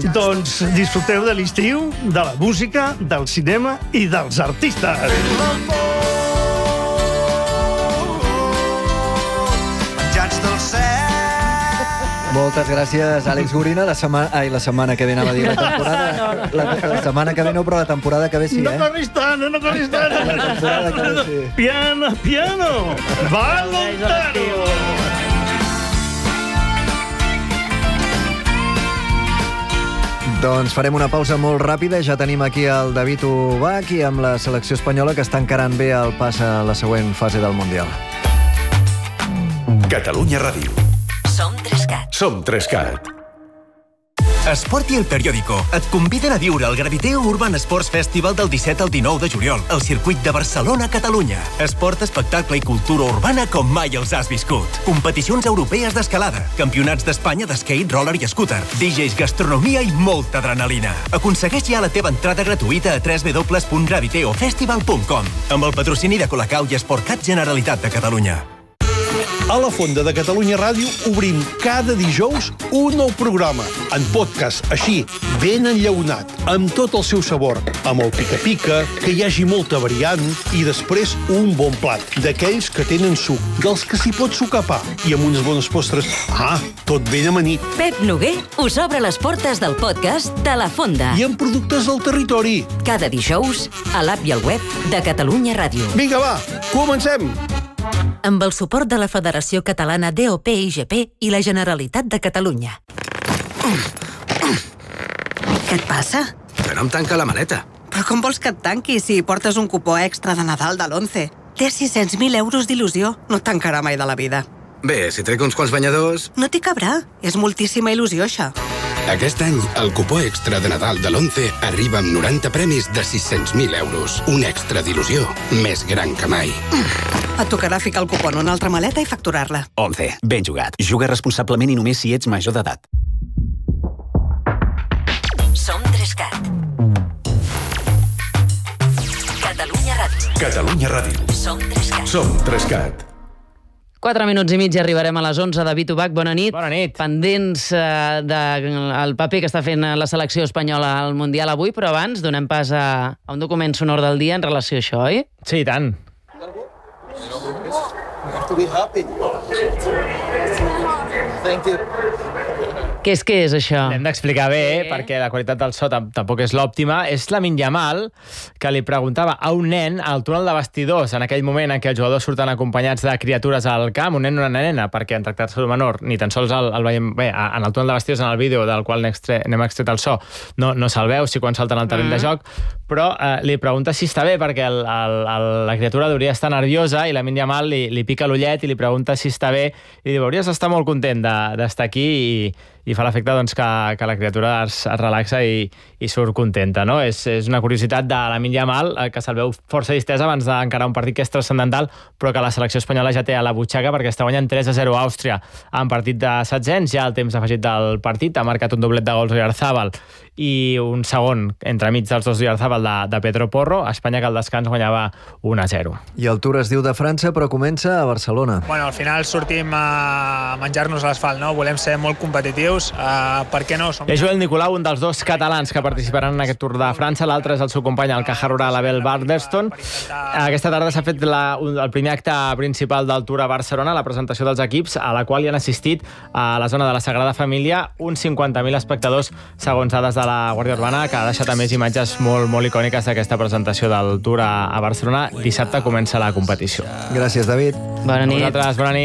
Doncs disfruteu de l'estiu, de la música, del cinema i dels artistes. Moltes gràcies, Àlex Gorina. La setmana que ve anava a dir la temporada. La setmana que ve no, però la temporada que ve sí, No corris tant, no corris tant. La temporada que ve sí. Piano, piano. Voluntari. Doncs farem una pausa molt ràpida. Ja tenim aquí el David Ubach i amb la selecció espanyola que està encarant bé el pas a la següent fase del Mundial. Catalunya Ràdio. Som 3CAT. Som 3CAT. Esport i El Periódico et conviden a viure el Graviteo Urban Sports Festival del 17 al 19 de juliol al circuit de Barcelona, Catalunya. Esport, espectacle i cultura urbana com mai els has viscut. Competicions europees d'escalada, campionats d'Espanya d'skate, roller i scooter, DJs, gastronomia i molta adrenalina. Aconsegueix ja la teva entrada gratuïta a www.graviteofestival.com amb el patrocini de Colacau i Sportcat Generalitat de Catalunya. A la Fonda de Catalunya Ràdio obrim cada dijous un nou programa, en podcast, així, ben enllaunat, amb tot el seu sabor, amb el pica-pica, que hi hagi molta variant, i després un bon plat, d'aquells que tenen suc, dels que s'hi pot sucar pa, i amb unes bones postres, tot ben amanit. Pep Noguer us obre les portes del podcast de La Fonda. I amb productes del territori. Cada dijous, a l'app i al web de Catalunya Ràdio. Vinga, va, comencem! Amb el suport de la Federació Catalana DOP-IGP i la Generalitat de Catalunya. Què et passa? Que no em tanca la maleta. Però com vols que et tanqui si portes un cupó extra de Nadal de l'11? Té 600.000 euros d'il·lusió. No et tancarà mai de la vida. Bé, si trec uns quants banyadors... No t'hi cabrà. És moltíssima il·lusió, això. Aquest any, el cupó extra de Nadal de l'11 arriba amb 90 premis de 600.000 euros. Un extra d'il·lusió més gran que mai. Et tocarà ficar el cupó en una altra maleta i facturar-la. 11. Ben jugat. Juga responsablement i només si ets major d'edat. Som 3CAT. Catalunya Ràdio. Catalunya Ràdio. Som 3CAT. Som 3CAT. 4 minuts i mig i arribarem a les 11. David Ubach, bona nit. Bona nit. Pendents del paper que està fent la selecció espanyola al Mundial avui, però abans donem pas a un document sonor del dia en relació a això, oi? Sí, i tant. Què és això? L'hem d'explicar bé, perquè la qualitat del so tampoc és l'òptima. És Lamine Yamal, que li preguntava a un nen al túnel de vestidors, en aquell moment en què els jugadors surten acompanyats de criatures al camp, un nen i una nena, perquè en tractar-se d'un menor, ni tan sols el veiem bé, en el túnel de vestidors, en el vídeo del qual n'hem extret el so, no se'l veu, si quan salten al terreny de joc, però li pregunta si està bé, perquè la criatura hauria d'estar nerviosa, i Lamine Yamal li pica l'ullet i li pregunta si està bé, i diu, hauries d'estar molt content d'estar aquí, i fa l'efecte doncs, que la criatura es relaxa i surt contenta, no? És una curiositat de Lamine Yamal, que se'l veu força distès abans d'encarar un partit que és transcendental, però que la selecció espanyola ja té a la butxaca perquè està guanyant 3-0 a Àustria en partit de setzents, ja al temps afegit del partit, ha marcat un doblet de gols Oyarzabal i un segon entremig dels dos Oyarzabal de Pedro Porro. Espanya que al descans guanyava 1-0. I el Tour es diu de França, però comença a Barcelona. Bueno, al final sortim a menjar-nos l'asfalt, no? Volem ser molt competitius, per què no? És Joel Nicolau, un dels dos catalans que participaran en aquest Tour de França, l'altre és el seu company, el Caja Rural, Abel Barderston. Aquesta tarda s'ha fet el primer acte principal del Tour a Barcelona, la presentació dels equips, a la qual hi han assistit a la zona de la Sagrada Família uns 50.000 espectadors, segons dades de la Guàrdia Urbana, que ha deixat a més imatges molt, molt icòniques d'aquesta presentació del Tour a Barcelona. Dissabte comença la competició. Gràcies, David. Bona nit. Bona nit.